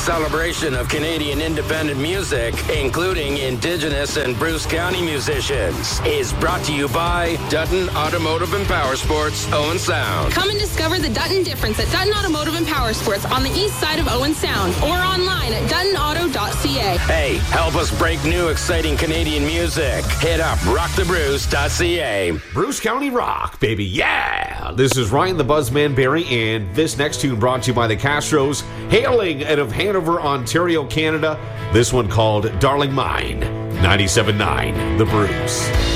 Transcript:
celebration of Canadian independent music, including Indigenous and Bruce County musicians, is brought to you by Dutton Automotive and Power Sports, Owen Sound. Come and discover the Dutton difference at Dutton Automotive and Power Sports on the east side of Owen Sound or online at duttonauto.ca. Hey, help us break new exciting Canadian music. Hit up rockthebruce.ca. Bruce County Rock, baby, yeah! This is Ryan the Buzzman Barry, and this next tune brought to you by the Castros, hailing out of Hanover, Ontario, Canada. This one called Darling Mine, 97.9 The Bruce.